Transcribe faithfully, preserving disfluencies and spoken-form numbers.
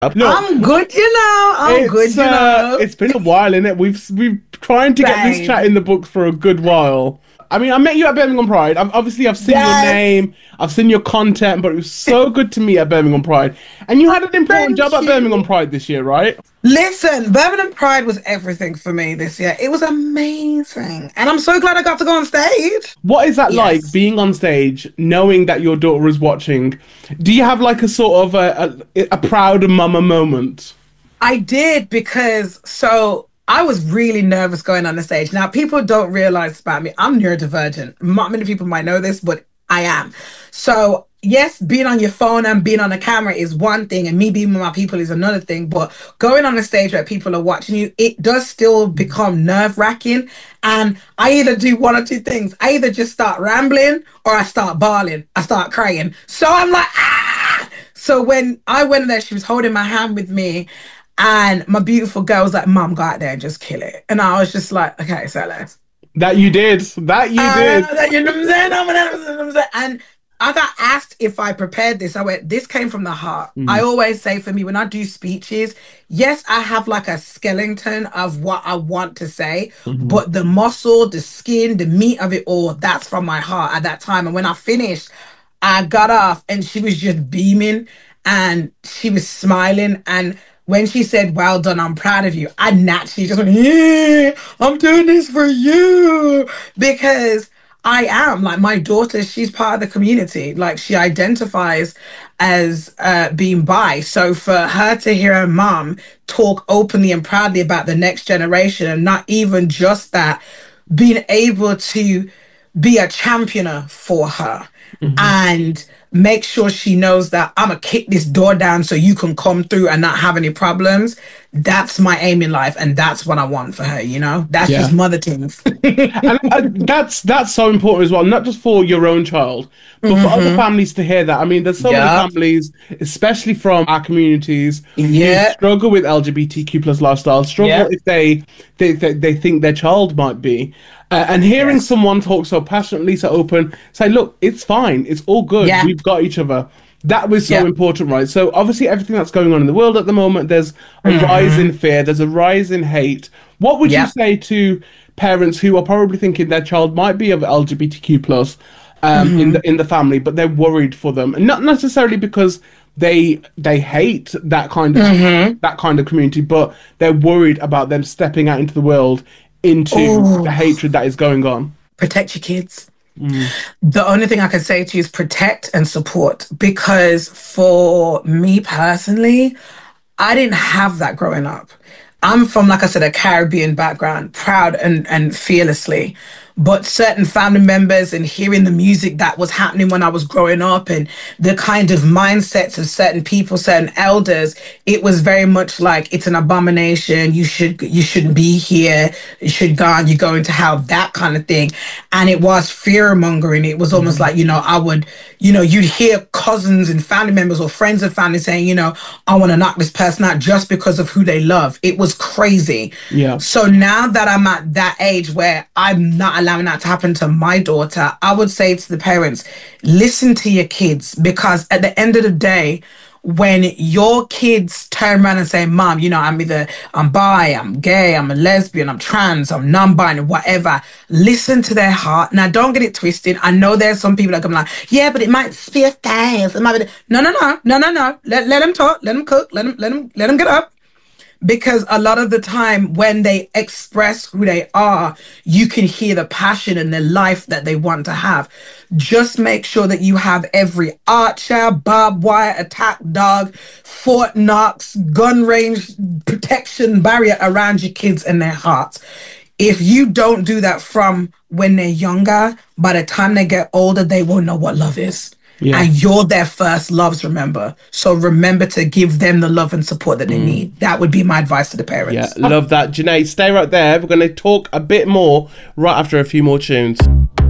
Look, I'm good, you know. I'm it's, good, you uh, know. it's been a while, innit? We've we've trying to get this Same. chat in the books for a good while. I mean, I met you at Birmingham Pride. I've, obviously, I've seen your Yes. name, I've seen your content, but it was so good to meet at Birmingham Pride. And you had an important Thank job at you. Birmingham Pride this year, right? Listen, Birmingham Pride was everything for me this year. It was amazing. And I'm so glad I got to go on stage. What is that like, Yes. being on stage, knowing that your daughter is watching? Do you have like a sort of a, a, a proud mama moment? I did because so I was really nervous going on the stage. Now, people don't realize about me, I'm neurodivergent. Not many people might know this, but I am. So, yes, being on your phone and being on a camera is one thing, and me being with my people is another thing. But going on a stage where people are watching you, it does still become nerve wracking. And I either do one or two things. I either just start rambling or I start bawling. I start crying. So I'm like, ah! So when I went there, she was holding my hand with me. And my beautiful girl was like, Mom, go out there and just kill it. And I was just like, okay, so let's. That you did. That you did. Uh, you know what I'm saying? You know what I'm saying? And I got asked if I prepared this. I went, this came from the heart. Mm. I always say for me, when I do speeches, yes, I have like a skeleton of what I want to say, Mhm. but the muscle, the skin, the meat of it all, that's from my heart at that time. And when I finished, I got off and she was just beaming and she was smiling. And when she said, well done, I'm proud of you, I naturally just went, yeah, I'm doing this for you. Because I am, like, my daughter, she's part of the community. Like, she identifies as uh, being bi. So for her to hear her mom talk openly and proudly about the next generation, and not even just that, being able to be a championer for her. Mm-hmm. And make sure she knows that I'm gonna kick this door down so you can come through and not have any problems. That's my aim in life, and that's what I want for her, you know? That's yeah. just mother things. And uh, that's that's so important as well, not just for your own child, but mm-hmm. for other families to hear that. I mean, there's so yep. many families, especially from our communities, yeah. who struggle with L G B T Q plus lifestyle, struggle yep. if they, they, they, they think their child might be. Uh, and hearing yes. someone talk so passionately, so open, say, look, it's fine, it's all good, yeah. we've got each other. That was so yeah. important, right? So obviously everything that's going on in the world at the moment, there's a mm-hmm. rise in fear, there's a rise in hate. What would yeah. you say to parents who are probably thinking their child might be of L G B T Q plus um, mm-hmm. in the in the family, but they're worried for them, and not necessarily because they they hate that kind of mm-hmm. that kind of community, but they're worried about them stepping out into the world into Ooh. the hatred that is going on? Protect your kids. Mm. The only thing I can say to you is protect and support, because for me personally, I didn't have that growing up. I'm from, like I said, a Caribbean background, proud and, and fearlessly. But certain family members, and hearing the music that was happening when I was growing up, and the kind of mindsets of certain people, certain elders, it was very much like, it's an abomination. You should, you shouldn't be here. You should go on. You're going to hell, that kind of thing. And it was fear mongering. It was almost mm-hmm. like, you know, I would, you know, you'd hear cousins and family members or friends of family saying, you know, I want to knock this person out just because of who they love. It was crazy. Yeah. So now that I'm at that age where I'm not allowing that to happen to my daughter, I would say to the parents, listen to your kids, because at the end of the day, when your kids turn around and say, Mom, you know, I'm either, I'm bi, I'm gay, I'm a lesbian, I'm trans, I'm non-binary, whatever, listen to their heart. Now, don't get it twisted. I know there's some people that come like, yeah, but it might be a phase. It might be. No, no, no, no, no, no. Let, let them talk, let them cook, let them, let them, let them get up. Because a lot of the time when they express who they are, you can hear the passion and the life that they want to have. Just make sure that you have every archer, barbed wire, attack dog, Fort Knox, gun range protection barrier around your kids and their hearts. If you don't do that from when they're younger, by the time they get older, they won't know what love is. Yeah. And you're their first loves, remember. So remember to give them the love and support that they mm. need. That would be my advice to the parents. Yeah, love that. Janae, stay right there. We're going to talk a bit more right after a few more tunes.